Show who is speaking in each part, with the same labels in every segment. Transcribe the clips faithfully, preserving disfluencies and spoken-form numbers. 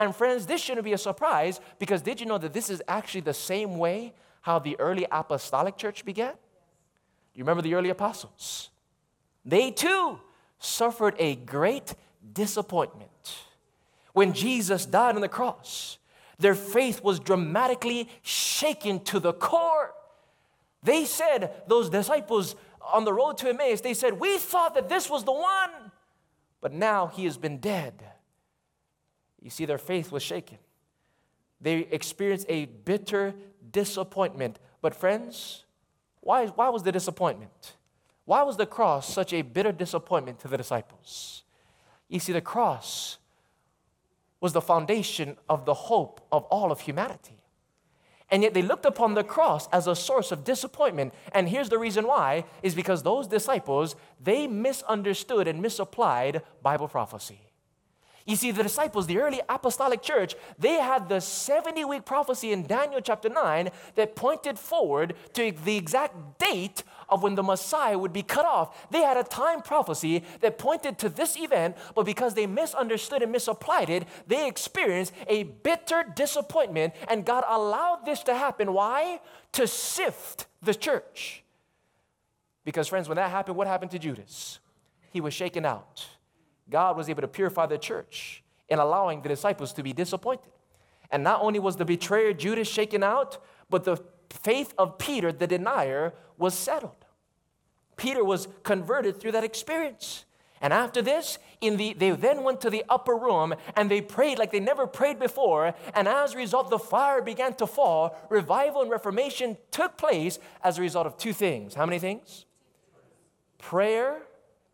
Speaker 1: And friends, this shouldn't be a surprise, because did you know that this is actually the same way how the early apostolic church began? You remember the early apostles? They too suffered a great disappointment. When Jesus died on the cross, their faith was dramatically shaken to the core. They said, those disciples on the road to Emmaus, they said, we thought that this was the one, but now he has been dead. You see, their faith was shaken. They experienced a bitter disappointment. But friends, why, why was the disappointment? Why was the cross such a bitter disappointment to the disciples? You see, the cross was the foundation of the hope of all of humanity. And yet they looked upon the cross as a source of disappointment. And here's the reason why, is because those disciples, they misunderstood and misapplied Bible prophecy. You see, the disciples, the early apostolic church, they had the seventy-week prophecy in Daniel chapter nine that pointed forward to the exact date of when the Messiah would be cut off. They had a time prophecy that pointed to this event, but because they misunderstood and misapplied it, they experienced a bitter disappointment, and God allowed this to happen. Why? To sift the church. Because, friends, when that happened, what happened to Judas? He was shaken out. God was able to purify the church in allowing the disciples to be disappointed. And not only was the betrayer Judas shaken out, but the faith of Peter, the denier, was settled. Peter was converted through that experience. And after this, in the, they then went to the upper room and they prayed like they never prayed before. And as a result, the fire began to fall. Revival and reformation took place as a result of two things. How many things? Prayer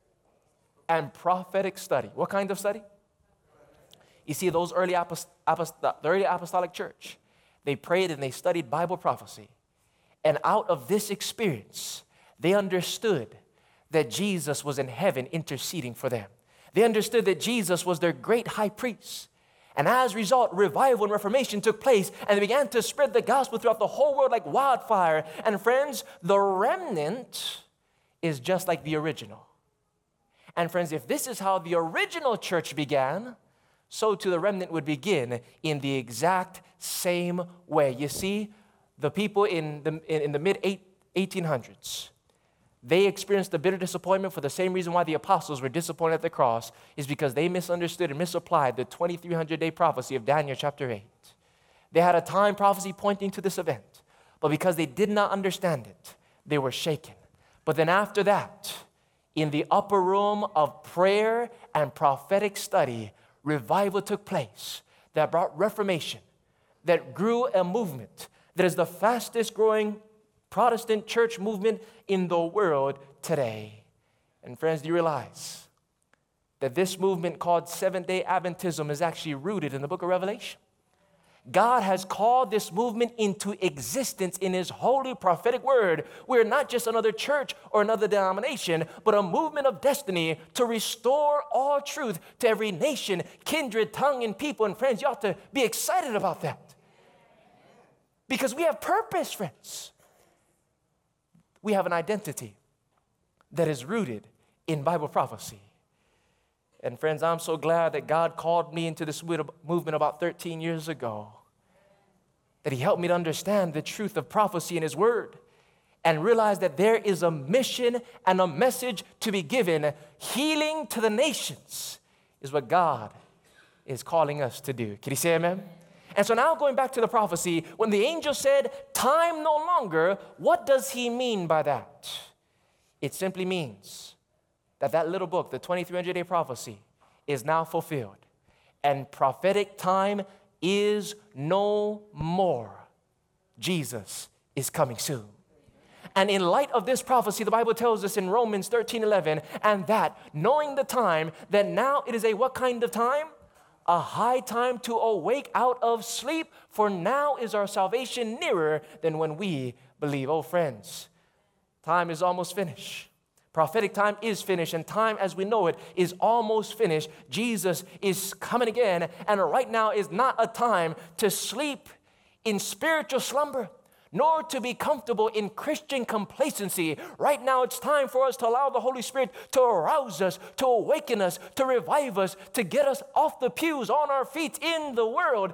Speaker 1: and prophetic study. What kind of study? You see, those early apost- apost- the early apostolic church, they prayed and they studied Bible prophecy. And out of this experience, they understood that Jesus was in heaven interceding for them. They understood that Jesus was their great high priest. And as a result, revival and reformation took place, and they began to spread the gospel throughout the whole world like wildfire. And friends, the remnant is just like the original. And friends, if this is how the original church began, so too the remnant would begin in the exact same way. You see, the people in the, in the mid eighteen hundreds, they experienced the bitter disappointment for the same reason why the apostles were disappointed at the cross, is because they misunderstood and misapplied the twenty-three hundred day prophecy of Daniel chapter eight. They had a time prophecy pointing to this event, but because they did not understand it, they were shaken. But then after that, in the upper room of prayer and prophetic study, revival took place that brought reformation, that grew a movement that is the fastest growing Protestant church movement in the world today. And friends, do you realize that this movement called Seventh-day Adventism is actually rooted in the book of Revelation? God has called this movement into existence in His holy prophetic word. We're not just another church or another denomination, but a movement of destiny to restore all truth to every nation, kindred, tongue, and people. And friends, you ought to be excited about that. Because we have purpose, friends. We have an identity that is rooted in Bible prophecy. And friends, I'm so glad that God called me into this movement about thirteen years ago. That He helped me to understand the truth of prophecy in His word and realize that there is a mission and a message to be given. Healing to the nations is what God is calling us to do. Can you say amen? And so now going back to the prophecy, when the angel said, time no longer, what does he mean by that? It simply means that that little book, the twenty-three hundred day prophecy, is now fulfilled. And prophetic time is no more. Jesus is coming soon. And in light of this prophecy, the Bible tells us in Romans thirteen eleven, and that knowing the time, that now it is a what kind of time? A high time to awake out of sleep, for now is our salvation nearer than when we believe. Oh, friends, time is almost finished. Prophetic time is finished, and time as we know it is almost finished. Jesus is coming again, and right now is not a time to sleep in spiritual slumber, nor to be comfortable in Christian complacency. Right now, it's time for us to allow the Holy Spirit to arouse us, to awaken us, to revive us, to get us off the pews, on our feet in the world,